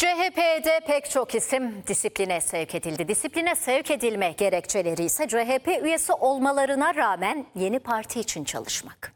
CHP'de pek çok isim disipline sevk edildi. Disipline sevk edilme gerekçeleri ise CHP üyesi olmalarına rağmen yeni parti için çalışmak.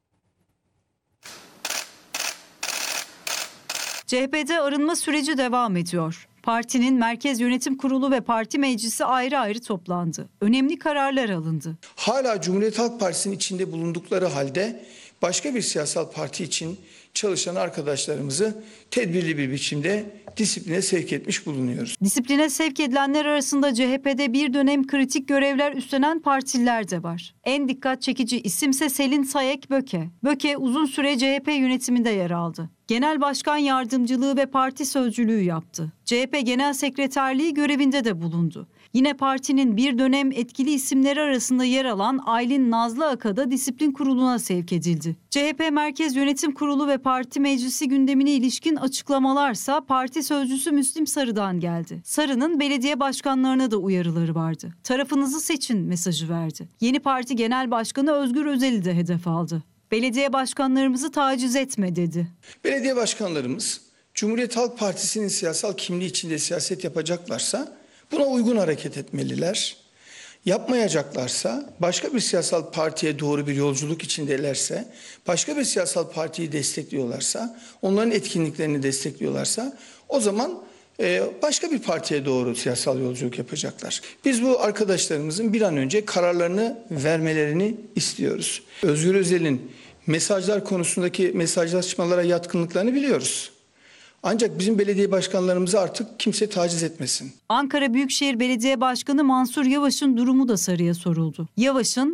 CHP'de arınma süreci devam ediyor. Partinin Merkez Yönetim Kurulu ve Parti Meclisi ayrı ayrı toplandı. Önemli kararlar alındı. Hala Cumhuriyet Halk Partisi'nin içinde bulundukları halde başka bir siyasal parti için çalışan arkadaşlarımızı tedbirli bir biçimde disipline sevk etmiş bulunuyoruz. Disipline sevk edilenler arasında CHP'de bir dönem kritik görevler üstlenen partililer de var. En dikkat çekici isimse Selin Sayek Böke. Böke uzun süre CHP yönetiminde yer aldı. Genel Başkan Yardımcılığı ve parti sözcülüğü yaptı. CHP Genel Sekreterliği görevinde de bulundu. Yine partinin bir dönem etkili isimleri arasında yer alan Aylin Nazlı Aka da disiplin kuruluna sevk edildi. CHP Merkez Yönetim Kurulu ve Parti Meclisi gündemine ilişkin açıklamalarsa parti sözcüsü Müslim Sarı'dan geldi. Sarı'nın belediye başkanlarına da uyarıları vardı. Tarafınızı seçin mesajı verdi. Yeni parti genel başkanı Özgür Özel'i de hedef aldı. Belediye başkanlarımızı taciz etme dedi. Belediye başkanlarımız Cumhuriyet Halk Partisi'nin siyasal kimliği içinde siyaset yapacaklarsa buna uygun hareket etmeliler. Yapmayacaklarsa, başka bir siyasal partiye doğru bir yolculuk içindelerse, başka bir siyasal partiyi destekliyorlarsa, onların etkinliklerini destekliyorlarsa o zaman başka bir partiye doğru siyasal yolculuk yapacaklar. Biz bu arkadaşlarımızın bir an önce kararlarını vermelerini istiyoruz. Özgür Özel'in mesajlar konusundaki mesajlaşmalara yatkınlıklarını biliyoruz. Ancak bizim belediye başkanlarımızı artık kimse taciz etmesin. Ankara Büyükşehir Belediye Başkanı Mansur Yavaş'ın durumu da Sarı'ya soruldu. Yavaş'ın